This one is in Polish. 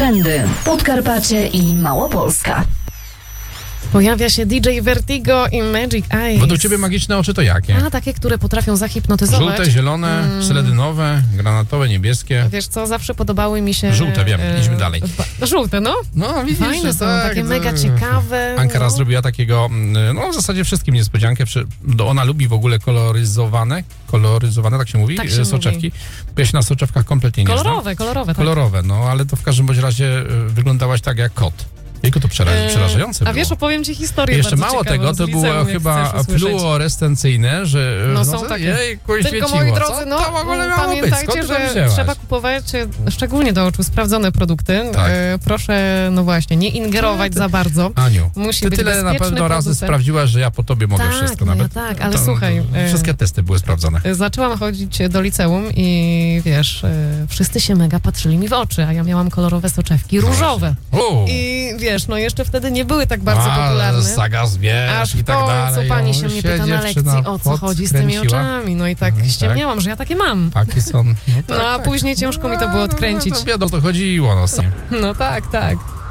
Trendy, Podkarpacie i Małopolska. Pojawia się DJ Vertigo i Magic Eyes. Według ciebie magiczne oczy to jakie? A, takie, które potrafią zahipnotyzować. Żółte, zielone, seledynowe, granatowe, niebieskie. Wiesz co, zawsze podobały mi się... Żółte, wiem, idźmy dalej. Żółte, no. No, widzisz, Fajne są, tak, takie mega ciekawe. Ankara zrobiła takiego, no w zasadzie wszystkim niespodziankę. Ona lubi w ogóle koloryzowane, tak się mówi, Tak się soczewki. Ja się na soczewkach kompletnie nie znam. Kolorowe, tak. Kolorowe, no ale to w każdym bądź razie wyglądałaś tak jak kot. Jejku, to przerażające było. A wiesz, opowiem ci historię jeszcze bardzo mało ciekawą tego, z to było liceum, chyba fluorescencyjne, że no są takie. Jejku, tylko świeciło. moi drodzy, no to w ogóle miało pamiętajcie, być? że trzeba kupować szczególnie do oczu sprawdzone produkty. Tak. Proszę, no właśnie, nie ingerować za bardzo. Aniu, musi ty być tyle na pewno razy producent. sprawdziłaś, że ja po tobie mogę wszystko nawet. Tak, ale słuchaj. Wszystkie testy były sprawdzone. Zaczęłam chodzić do liceum i wiesz, wszyscy się mega patrzyli mi w oczy, a ja miałam kolorowe soczewki, różowe. I wiesz, no jeszcze wtedy nie były tak bardzo popularne. Saga zmierz Aż i tak dalej. w końcu pani się mnie pyta na lekcji, o co chodzi z tymi oczami. No i tak ściemniałam, że ja takie mam. Takie są. No a później ciężko mi to było odkręcić. No wiadomo, to chodziło. No tak.